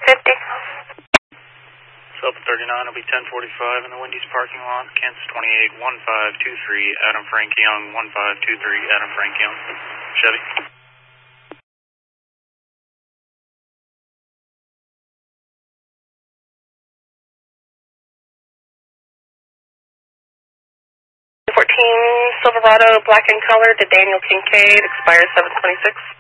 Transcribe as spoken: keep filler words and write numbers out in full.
fifty. Silver thirty-nine will be ten forty-five in the Wendy's parking lot. Kansas twenty-eight, one five two three, Adam Frank Young, one five two three, Adam Frank Young. Chevy. fourteen Silverado, black in color, to Daniel Kincaid, expires seven twenty-six.